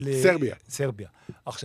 סרביה. עכשיו,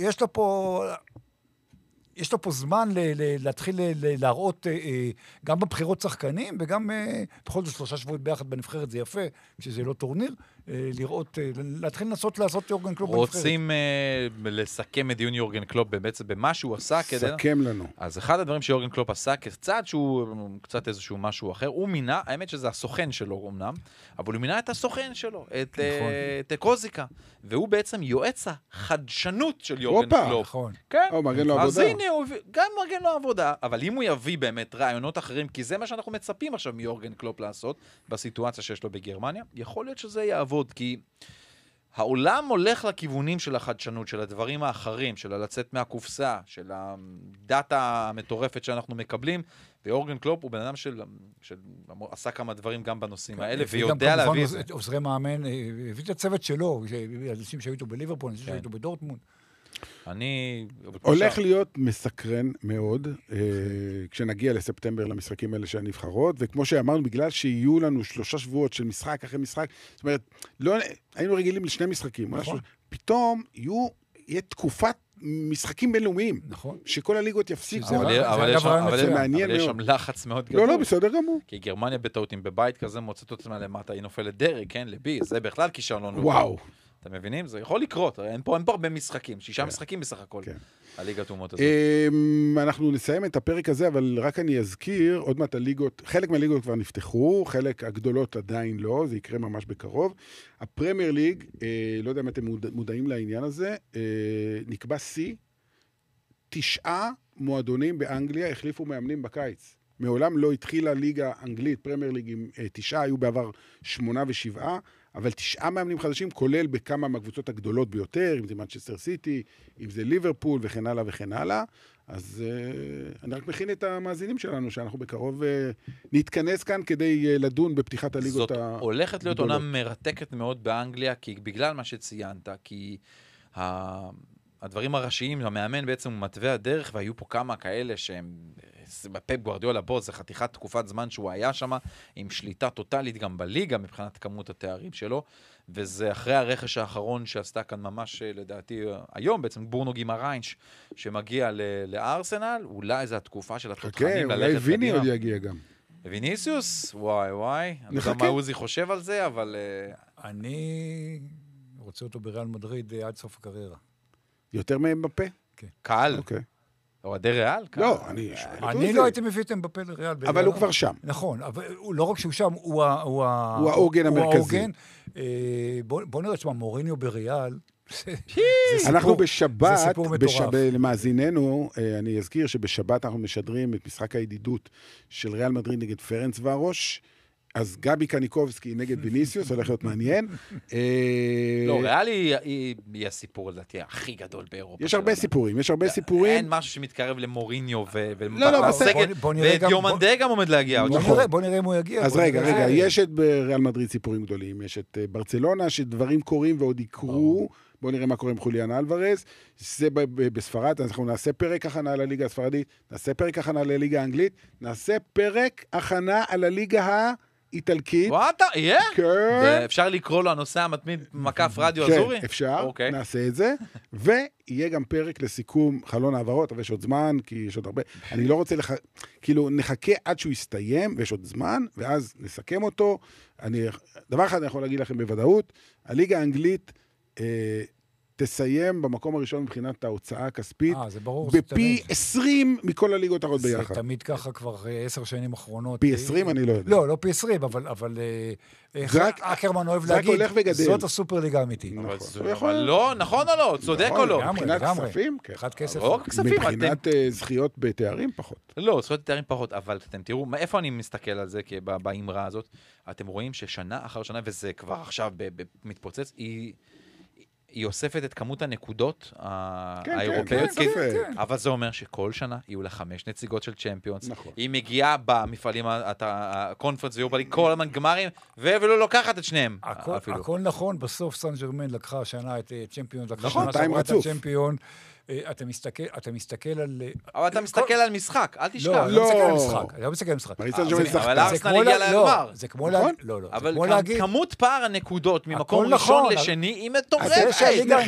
יש לו פה זמן להתחיל להראות גם בבחירות שחקנים, וגם בכל זאת 3 שבועות ביחד בנבחרת, זה יפה, כשזה לא טורניר, להתחיל לנסות לעשות יורגן קלופ בנבחרת. רוצים לסכם את דיון יורגן קלופ בעצם במה שהוא עשה כדי... סכם לנו. אז אחד הדברים שיורגן קלופ עשה, כצעד שהוא קצת איזשהו משהו אחר, הוא מינה, האמת שזה הסוכן שלו אמנם, אבל הוא מינה את הסוכן שלו, את קוזיקה, והוא בעצם יועץ החדשנות של יורגן קלופ. נכון. כן. מרגן לו אז עבודה. הנה, גם מרגן לו עבודה, אבל אם הוא יביא באמת רעיונות אחרים, כי זה מה שאנחנו מצפים עכשיו מיורגן קלופ לעשות, בסיטואציה שיש לו בגרמניה, יכול להיות שזה יעבוד, כי העולם הולך לכיוונים של החדשנות, של הדברים האחרים, של לצאת מהקופסה, של הדאטה המטורפת שאנחנו מקבלים, ויורגן קלופ הוא בן אדם שעשה כמה דברים גם בנושאים האלה, ויודע להביא את זה. עוזרי מאמן, הביא את הצוות שלו, אנשים שהיו איתו בליברפול, אנשים שהיו איתו בדורטמונד. הולך להיות מסקרן מאוד, כשנגיע לספטמבר למשחקים האלה של הנבחרות, וכמו שאמרנו, בגלל שיהיו לנו 3 שבועות של משחק אחרי משחק, זאת אומרת, היינו רגילים ל2 משחקים, פתאום יהיה תקופת משחקים בינלאומיים, שכל הליגות יפסיקו. אבל יש שם לחץ מאוד גדול. לא, בסדר גמור. כי גרמניה בטעות, אם בבית כזה מוצאת אותה למטה, היא נופלת דרג, כן, לבי, זה בכלל כישרון. וואו. אתם מבינים? זה יכול לקרות, אין פה הרבה משחקים, 6 משחקים בסך הכל, הליגת אומות הזאת. אנחנו נסיים את הפרק הזה, אבל רק אני אזכיר, עוד מעט הליגות, חלק מהליגות כבר נפתחו, חלק הגדולות עדיין לא, זה יקרה ממש בקרוב. הפרמייר ליג, לא יודע אם אתם מודעים לעניין הזה, נקבע C, 9 מועדונים באנגליה החליפו מאמנים בקיץ. מעולם לא התחילה ליגה אנגלית, פרמייר ליג עם 9, היו בעבר 8 ו7, אבל 9 מאמנים חדשים, כולל בכמה מהקבוצות הגדולות ביותר, אם זה מנצ'סטר סיטי, אם זה ליברפול וכן הלאה וכן הלאה. אז אני רק מכין את המאזינים שלנו, שאנחנו בקרוב נתכנס כאן כדי לדון בפתיחת הליגות הגדולות. זאת הולכת להיות עונה מרתקת מאוד באנגליה, כי בגלל מה שציינת, כי הדברים הראשיים, המאמן בעצם הוא מטבע הדרך, והיו פה כמה כאלה שהם, בפפ גוארדיולה בוס, זה חתיכת תקופת זמן שהוא היה שם, עם שליטה טוטלית גם בליגה, מבחינת כמות התארים שלו, וזה אחרי הרכש האחרון שעשתה כאן ממש, לדעתי, היום בעצם בורנו גימריינש, שמגיע לארסנל, אולי זו התקופה של התותחנים ללכת אולי ויני עוד יגיע גם. ויניסיוס? וואי. אני יודע מה עוזי חושב על זה, אבל... אני רוצה אותו בריאל מדריד עד סוף הקריירה. יותר מהם בפה? כן. קהל? אוקיי. אוהדי ריאל? לא, אני לא הייתי מביא אתם בפה לריאל. אבל הוא כבר שם. נכון, אבל לא רק שהוא שם, הוא העוגן המרכזי. בוא נראה שמה, מוריניו בריאל, אנחנו בשבת, למאזיננו, אני אזכיר שבשבת אנחנו משדרים את משחק הידידות של ריאל מדריד נגד פרנץ ורוש, אז גבי קניקובסקי נגד ויניסיוס, הולך להיות מעניין. לא, ריאלי היא הסיפור, לדעתי, הכי גדול באירופה. יש הרבה סיפורים, אין משהו שמתקרב למוריניו ודיומנדה גם עומד להגיע. בוא נראה אם הוא יגיע. אז רגע, יש את ריאל מדריד סיפורים גדולים, יש את ברצלונה, שדברים קורים ועוד יקרו, בואו נראה מה קורה עם חוליאן אלוורז, זה בספרד, אז אנחנו נעשה פרק הכנה על הליגה הספרדית, נעשה פרק הכנה על הליגה האנגלית, נעשה פרק הכנה על הליגה איטלקית. וואטה, יהיה? כן. אפשר לקרוא לו הנושא המתמיד מקף רדיו אזורי? כן, אפשר, נעשה את זה. ויהיה גם פרק לסיכום חלון העברות, אבל יש עוד זמן, כי יש עוד הרבה. אני לא רוצה כאילו נחכה עד שהוא יסתיים, ויש עוד זמן, ואז נסכם אותו. דבר אחד אני יכול להגיד לכם בוודאות, הליגה האנגלית תסיים במקום הראשון מבחינת ההוצאה הכספית, בפי 20 מכל הליגות האחרות ביחד. זה תמיד ככה כבר 10 שנים אחרונות. פי 20 אני לא יודע. לא פי 20, אבל אקרמן אוהב להגיד, זאת הסופר ליגה האמיתית. אבל לא, נכון או לא? צודק או לא? מבחינת כספים, כן. מבחינת זכיות בתארים פחות. לא, זכיות בתארים פחות, אבל אתם תראו, איפה אני מסתכל על זה באמרה הזאת? אתם רואים ששנה אחר שנה, וזה כבר עכשיו מתפוצץ, היא אוספת את כמות הנקודות האירופאיות, אבל זה אומר שכל שנה יהיו לה 5 נציגות של צ'מפיונס, היא מגיעה במפעלים הקונפרנס ויורבלי, כל המנגמרים, ולא לוקחת את שניהם. הכל נכון, בסוף סן ג'רמן לקחה השנה את צ'מפיונס, לקחה שנה שעברה את הצ'מפיון. אתה מסתכל על... אבל אתה מסתכל על משחק, אל תשכח. לא, לא מסתכל על משחק. אבל ארסנל הגיע לגמר. זה כמו להגיד... אבל כמות פער הנקודות ממקום ראשון לשני היא מטורפת.